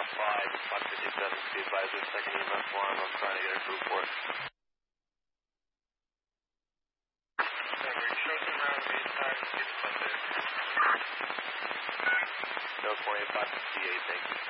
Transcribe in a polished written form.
Fox 57, be advised there's second EMF alarm. I'm trying to get a group for it. No 28, 568, thank you.